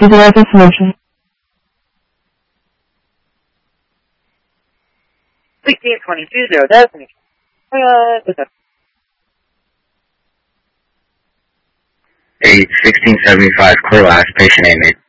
CPR destination. 1622 destination. 1675, clear last patient admit.